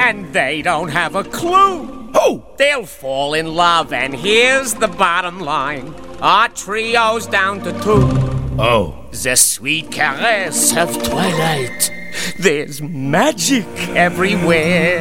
and they don't have a clue. Who? They'll fall in love, and here's the bottom line. Our trio's down to 2. Oh. The sweet caress of twilight. There's magic everywhere.